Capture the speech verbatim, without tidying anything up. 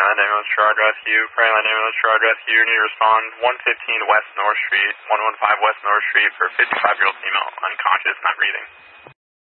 Island Ambulance Charge Rescue. Prairie Island Ambulance Charge Rescue. You need to respond one fifteen West North Street, one fifteen West North Street for a fifty-five-year-old female, unconscious, not breathing.